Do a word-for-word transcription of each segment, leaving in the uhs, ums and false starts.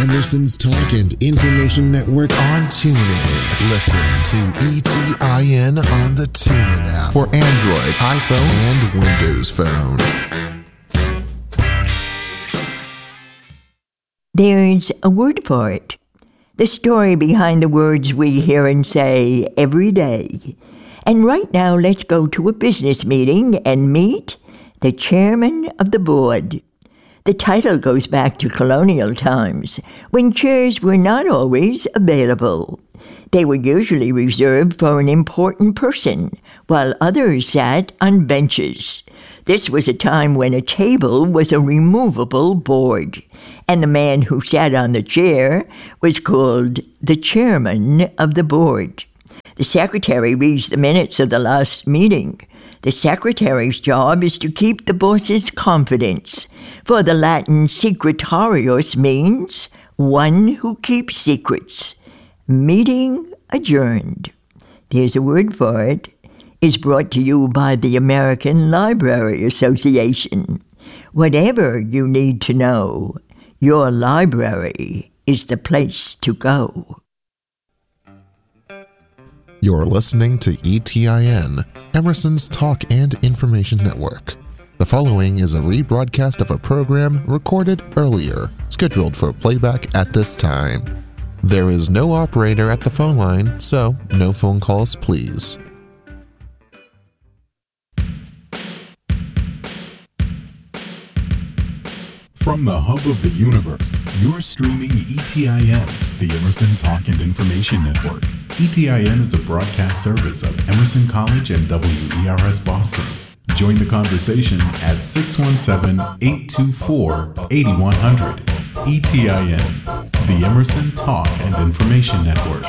Emerson's Talk and Information Network on TuneIn. Listen to E T I N on the TuneIn app for Android, iPhone, and Windows Phone. There's a word for it. The story behind the words we hear and say every day. And right now, let's go to a business meeting and meet the chairman of the board. The title goes back to colonial times, when chairs were not always available. They were usually reserved for an important person, while others sat on benches. This was a time when a table was a removable board, and the man who sat on the chair was called the chairman of the board. The secretary reads the minutes of the last meeting. The secretary's job is to keep the boss's confidence, for the Latin secretarius means one who keeps secrets. Meeting adjourned. There's a word for it. Is brought to you by the American Library Association. Whatever you need to know, your library is the place to go. You're listening to E T I N, Emerson's Talk and Information Network. The following is a rebroadcast of a program recorded earlier, scheduled for playback at this time. There is no operator at the phone line, so no phone calls, please. From the hub of the universe, you're streaming E T I N, the Emerson Talk and Information Network. E T I N is a broadcast service of Emerson College and W E R S Boston. Join the conversation at six one seven, eight two four, eight one zero zero. E T I N, the Emerson Talk and Information Network.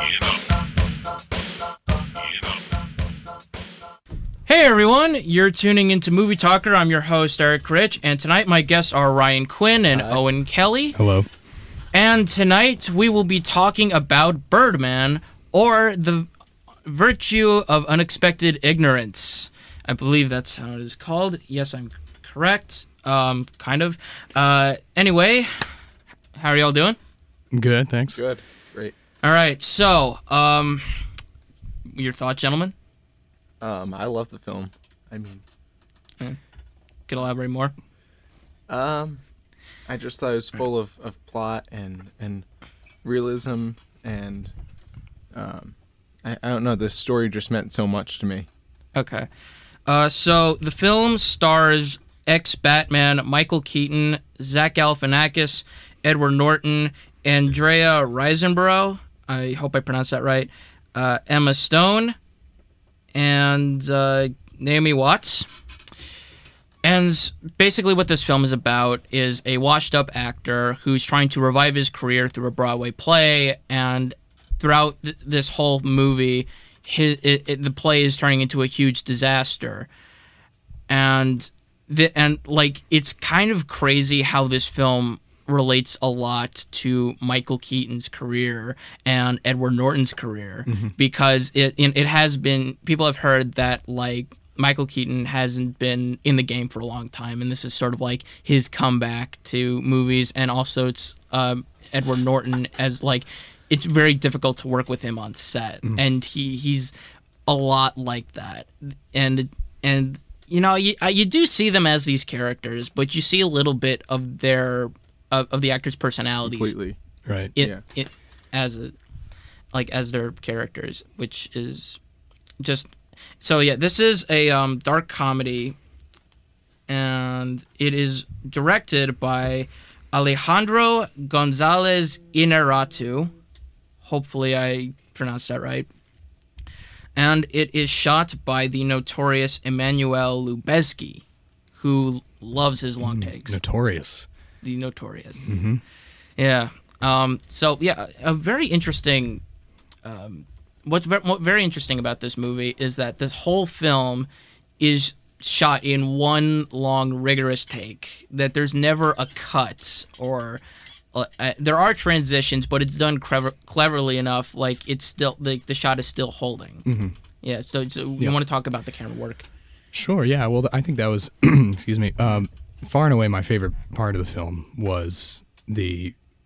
Hey everyone, you're tuning into Movie Talker. I'm your host, Eric Rich, and tonight my guests are Ryan Quinn and Hi. Owen Kelly. Hello. And tonight we will be talking about Birdman, or the virtue of unexpected ignorance. I believe that's how it is called. Yes, I'm correct. Um, kind of. Uh, anyway, how are y'all doing? Good, thanks. Good, great. All right, so, um, your thoughts, gentlemen? Um, I love the film. I mean, eh. Could elaborate more? Um, I just thought it was full of, of plot and and realism, and um, I, I don't know. The story just meant so much to me. Okay, uh, so the film stars ex-Batman Michael Keaton, Zach Galifianakis, Edward Norton, Andrea Riseborough. I hope I pronounced that right. Uh, Emma Stone. And uh, Naomi Watts. And basically what this film is about is a washed-up actor who's trying to revive his career through a Broadway play, and throughout th- this whole movie, his, it, it, the play is turning into a huge disaster. And, the, and like, it's kind of crazy how this film relates a lot to Michael Keaton's career and Edward Norton's career, mm-hmm. because it it has been, people have heard that like Michael Keaton hasn't been in the game for a long time, and this is sort of like his comeback to movies. And also it's um, Edward Norton, as like it's very difficult to work with him on set, mm-hmm. and he he's a lot like that, and and you know you you do see them as these characters, but you see a little bit of their Of, of the actors' personalities, completely, right? It, yeah, it as a like as their characters, which is just so. Yeah, this is a um, dark comedy, and it is directed by Alejandro González Inarritu. Hopefully, I pronounced that right. And it is shot by the notorious Emmanuel Lubezki, who loves his long takes. Notorious. The Notorious. Mm-hmm. Yeah. Um, so, yeah, a very interesting... Um, what's very, very interesting about this movie is that this whole film is shot in one long, rigorous take. That there's never a cut or... Uh, uh, there are transitions, but it's done clever, cleverly enough. Like, it's still... Like, the shot is still holding. Mm-hmm. Yeah, so, so yeah. you want to talk about the camera work? Sure, yeah. Well, I think that was... excuse me. Um, far and away my favorite part of the film was the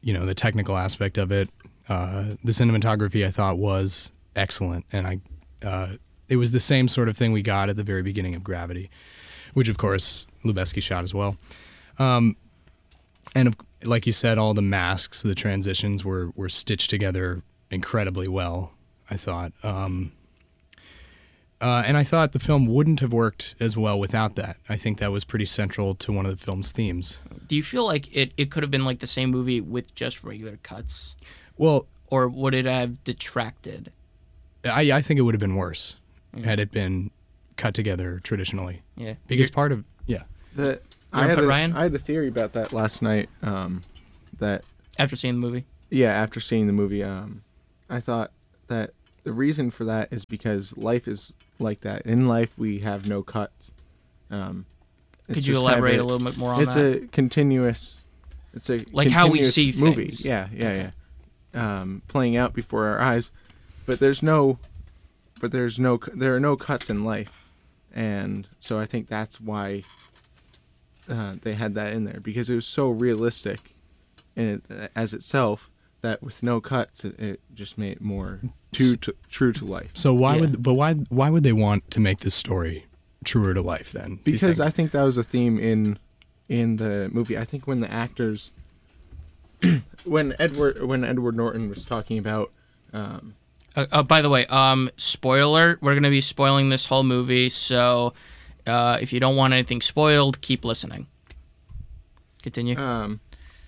you know, the technical aspect of it. Uh, the cinematography I thought was excellent, and I uh, it was the same sort of thing we got at the very beginning of Gravity, which of course Lubezki shot as well. Um, and of, like you said, all the masks, the transitions were were stitched together incredibly well, I thought. Um, uh, and I thought the film wouldn't have worked as well without that. I think that was pretty central to one of the film's themes. Do you feel like it, it could have been like the same movie with just regular cuts? Well, Or would it have detracted? I, I think it would have been worse had it been cut together traditionally. Yeah. Because You're- part of, yeah. The, I, wanna had put a, Ryan? I had a theory about that last night. Um, that After seeing the movie? yeah, after seeing the movie, um, I thought that the reason for that is because life is like that. In life, we have no cuts. Um, it's Could you just kind of elaborate a little bit more on It's that? a continuous. It's a Like how we continuous see movie. things. Yeah, yeah, yeah. Um, playing out before our eyes, but there's no, but there's no, there are no cuts in life, and so I think that's why uh, they had that in there, because it was so realistic, in it, as itself, that with no cuts, it, it just made it more true to, true to life. So why Yeah. would, but why, why would they want to make this story truer to life then? do you Because think? I think that was a theme in in the movie. I think when the actors when Edward when Edward Norton was talking about um, Uh, uh, by the way, um, spoiler, we're going to be spoiling this whole movie, so uh, if you don't want anything spoiled, keep listening. Continue. um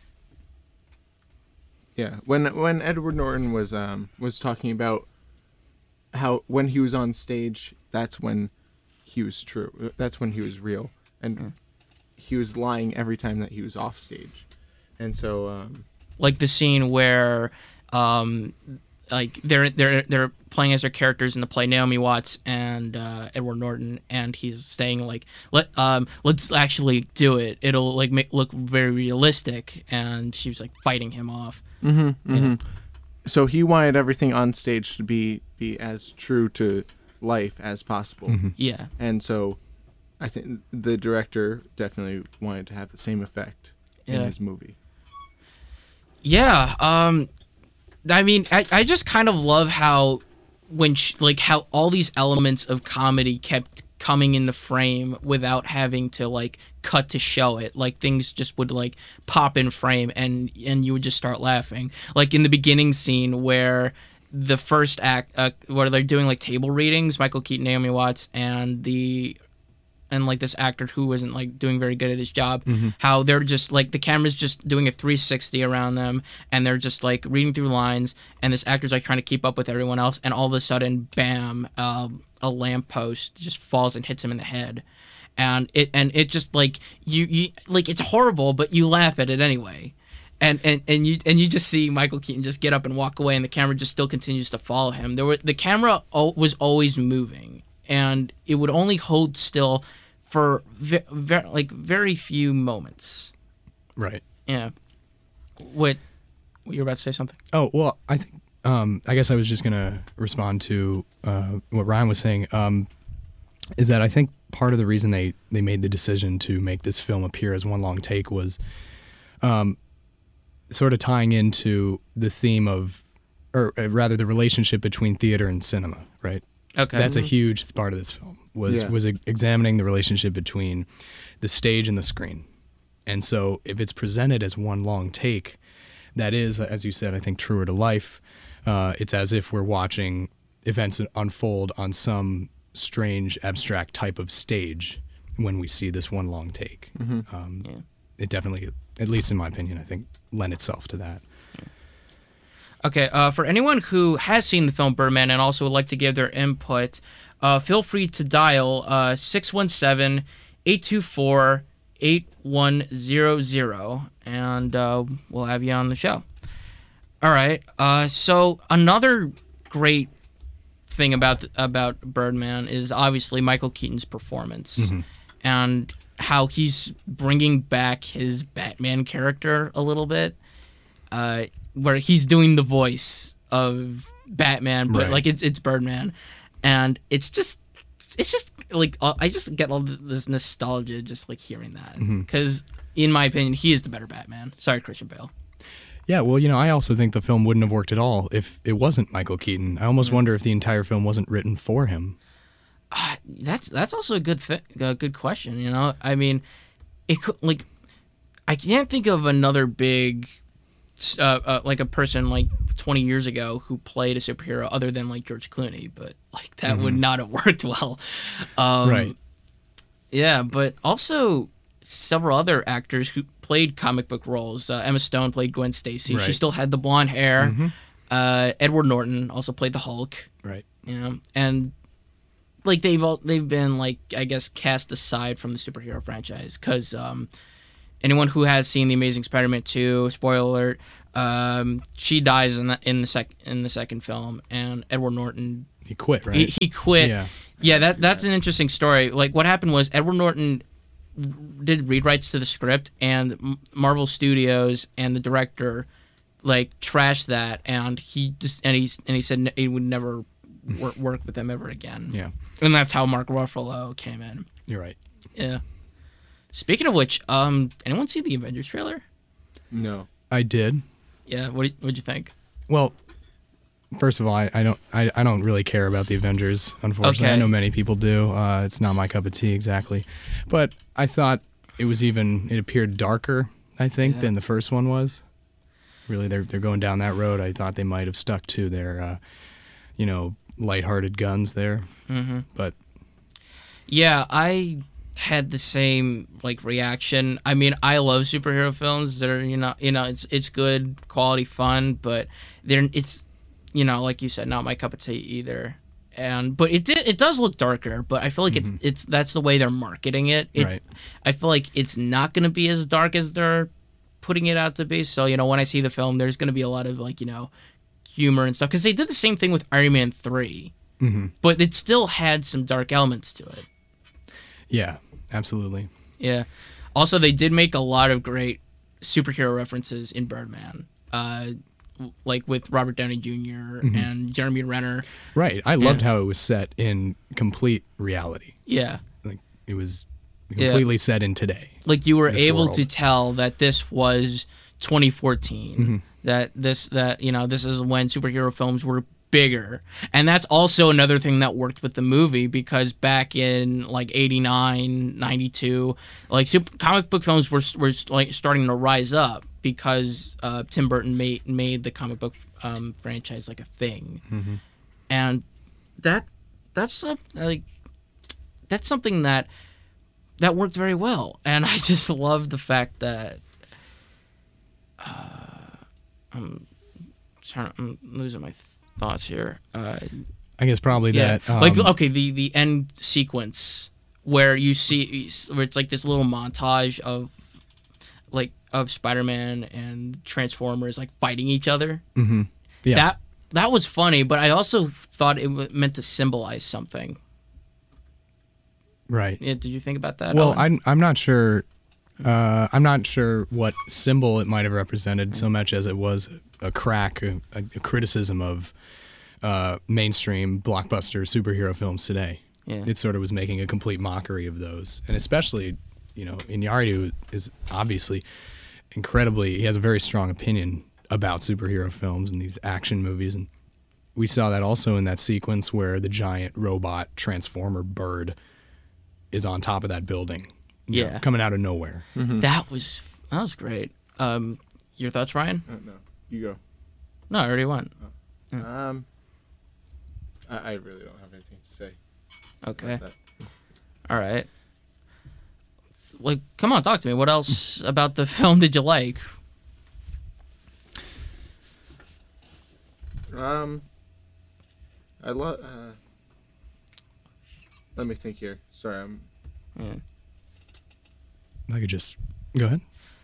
yeah, when when Edward Norton was um was talking about how when he was on stage, that's when he was true. That's when he was real, and he was lying every time that he was off stage. And so um Like the scene where, um, like they're they're they're playing as their characters in the play, Naomi Watts and uh, Edward Norton, and he's saying like, let um let's actually do it. It'll like make look very realistic, and she was like fighting him off. so he wanted everything on stage to be be as true to life as possible. Yeah. And so I think the director definitely wanted to have the same effect in Yeah. his movie. Yeah, um, I mean, I, I just kind of love how when sh like how all these elements of comedy kept coming in the frame without having to like cut to show it. Like things just would like pop in frame and and you would just start laughing. Like in the beginning scene where the first act, uh, where they're doing like table readings, Michael Keaton, Naomi Watts, and the and like this actor who isn't like doing very good at his job, how they're just like the camera's just doing a three sixty around them and they're just like reading through lines and this actor's like trying to keep up with everyone else and all of a sudden bam, uh, a lamppost just falls and hits him in the head, and it and it just like you you like it's horrible but you laugh at it anyway. And, and and you and you just see Michael Keaton just get up and walk away, and the camera just still continues to follow him. There were the camera o- was always moving, and it would only hold still for ve- ve- like very few moments. Right. Yeah. What? You were about to say something? Oh, well, I think, um, I guess I was just going to respond to uh, what Ryan was saying, um, is that I think part of the reason they, they made the decision to make this film appear as one long take was um, sort of tying into the theme of, or uh, rather the relationship between theater and cinema, right? Okay. That's a huge part of this film, was, Yeah. was e- examining the relationship between the stage and the screen. And so if it's presented as one long take, that is, as you said, I think truer to life. Uh, it's as if we're watching events unfold on some strange, abstract type of stage when we see this one long take. Um, Yeah. It definitely, at least in my opinion, I think lend itself to that. Okay, uh, for anyone who has seen the film Birdman and also would like to give their input, uh, feel free to dial uh, six one seven, eight two four, eight one zero zero, and uh, we'll have you on the show. All right, uh, so another great thing about about Birdman is obviously Michael Keaton's performance and how he's bringing back his Batman character a little bit. Uh, where he's doing the voice of Batman, but Right. like it's it's Birdman, and it's just it's just like uh, I just get all this nostalgia just like hearing that, because in my opinion he is the better Batman. Sorry, Christian Bale. Yeah, well, you know, I also think the film wouldn't have worked at all if it wasn't Michael Keaton. I almost wonder if the entire film wasn't written for him. Uh, that's that's also a good th- a good question. You know, I mean, it could like I can't think of another big uh, uh, like a person like twenty years ago who played a superhero other than like George Clooney, but like that mm-hmm. would not have worked well. Um, right. Yeah, but also several other actors who played comic book roles. Uh, Emma Stone played Gwen Stacy. Right. She still had the blonde hair. Mm-hmm. Uh, Edward Norton also played the Hulk. Right. You know, and like they've all they've been like I guess cast aside from the superhero franchise because um, anyone who has seen the Amazing Spider-Man two, spoiler alert, um, she dies in the in the sec in the second film, and Edward Norton he quit. Right. He, he quit. Yeah. Yeah. That that's an interesting story. Like what happened was Edward Norton did rewrites to the script, and Marvel Studios and the director like trashed that, and he just and he and he said he would never work, work with them ever again. Yeah, and that's how Mark Ruffalo came in. You're right. Yeah. Speaking of which, um, anyone see the Avengers trailer? No, I did. Yeah. What what'd you think? Well, first of all, I, I don't I, I don't really care about the Avengers, unfortunately. Okay. I know many people do. Uh, it's not my cup of tea exactly. But I thought it was even it appeared darker, I think, Yeah. than the first one was. Really, they're they're going down that road. I thought they might have stuck to their uh, you know, lighthearted guns there. Mm-hmm. But yeah, I had the same like reaction. I mean, I love superhero films that are, you know, you know, it's it's good quality fun, but they're it's you know, like you said, not my cup of tea either. And but it did it does look darker, but I feel like Mm-hmm. it's it's that's the way they're marketing it. It's Right. I feel like it's not going to be as dark as they're putting it out to be. So, you know, when I see the film, there's going to be a lot of like, you know, humor and stuff cuz they did the same thing with Iron Man three. mm-hmm. But it still had some dark elements to it. yeah, absolutely. Yeah. Also, they did make a lot of great superhero references in Birdman. Uh like with Robert Downey Junior Mm-hmm. and Jeremy Renner. Right. I loved Yeah. how it was set in complete reality. Yeah. Like it was Yeah. completely set in today. Like you were This able world. to tell that this was twenty fourteen. Mm-hmm. That this that you know, this is when superhero films were bigger. And that's also another thing that worked with the movie because back in like eighty-nine, ninety-two, like super, comic book films were were like starting to rise up because uh, Tim Burton made made the comic book um, franchise like a thing. Mm-hmm. And that that's a, like that's something that that worked very well. And I just love the fact that uh, I'm trying I'm losing my thoughts here. Uh, I guess probably yeah, that. Um, like okay, the the end sequence where you see where it's like this little montage of like of Spider-Man and Transformers like fighting each other. mhm. Yeah. That that was funny, but I also thought it w- meant to symbolize something. Right. Yeah, did you think about that? Well, Owen? I'm I'm not sure. Uh, I'm not sure what symbol it might have represented so much as it was a crack, a, a criticism of uh, mainstream blockbuster superhero films today. Yeah. It sort of was making a complete mockery of those, and especially, you know, Iñárritu is obviously incredibly. He has a very strong opinion about superhero films and these action movies, and we saw that also in that sequence where the giant robot transformer bird is on top of that building. you know, Yeah. coming out of nowhere. that was that was great. Um, your thoughts, Ryan? Uh, no, you go. No, I already went. Um, I, I really don't have anything to say. Okay. about that. All right. S- Like, come on, talk to me. What else about the film did you like? Um, I love. Uh, let me think here. Sorry, I'm. I could just go ahead.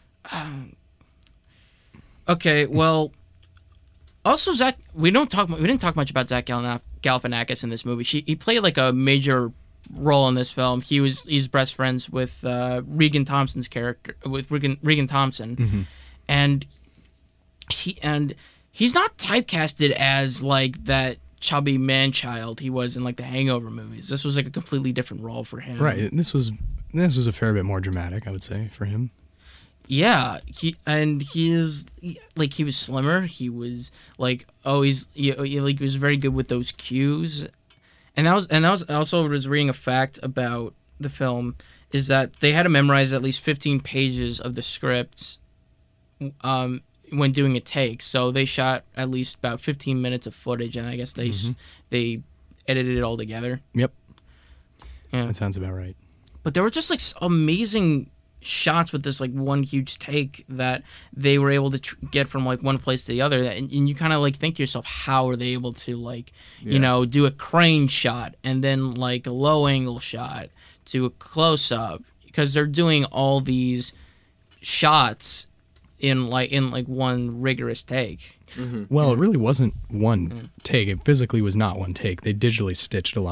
Okay, well, also Zach, we don't talk. We didn't talk much about Zach Galif- Galifianakis in this movie. She he played like a major role in this film. He was he's best friends with uh, Regan Thompson's character with Regan Regan Thompson, and he and he's not typecasted as like that chubby man child he was in like the Hangover movies. This was like a completely different role for him. Right. This was this was a fair bit more dramatic, I would say, for him. Yeah, he and he is like he was slimmer. He was like always he, he, like he was very good with those cues, and that was and that was also was reading a fact about the film is that they had to memorize at least fifteen pages of the script, um, when doing a take. So they shot at least about fifteen minutes of footage, and I guess they mm-hmm. they edited it all together. Yep, yeah, that sounds about right. But there were just like amazing shots with this like one huge take that they were able to tr- get from like one place to the other, and, and you kind of like think to yourself, how are they able to like yeah. you know do a crane shot and then like a low angle shot to a close up, because they're doing all these shots in like in like one rigorous take. Mm-hmm. Well, it really wasn't one mm-hmm. take. It physically was not one take. They digitally stitched a lot